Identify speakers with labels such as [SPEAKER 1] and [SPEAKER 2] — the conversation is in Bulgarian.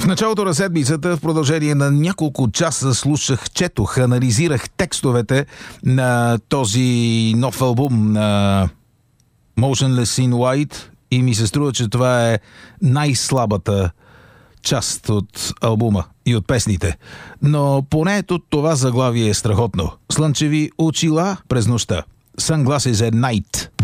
[SPEAKER 1] началото на седмицата, в продължение на няколко часа четох, анализирах текстовете на този нов албум на Motionless in White и ми се струва, че това е най-слабата част от албума и от песните. Но поне това заглавие е страхотно. Слънчеви очила през нощта. Sunglasses at Night.